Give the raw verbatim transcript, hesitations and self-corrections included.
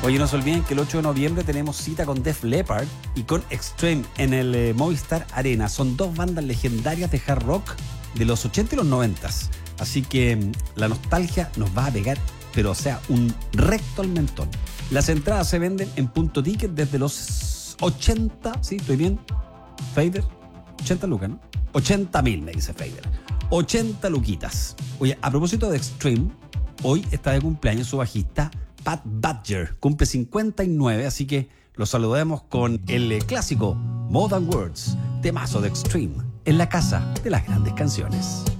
Oye, no se olviden que el ocho de noviembre tenemos cita con Def Leppard y con Extreme en el eh, Movistar Arena. Son dos bandas legendarias de hard rock de los ochenta y los noventa. Así que mm, la nostalgia nos va a pegar, pero o sea, un recto al mentón. Las entradas se venden en Punto Ticket desde los ochenta, ¿sí? ¿Estoy bien? Fader, ochenta lucas, ¿no? ochenta mil, me dice Fader. ochenta luquitas. Oye, a propósito de Extreme, hoy está de cumpleaños su bajista Pat Badger. Cumple cincuenta y nueve, así que lo saludamos con el clásico More Than Words, temazo de Extreme, en la casa de las grandes canciones.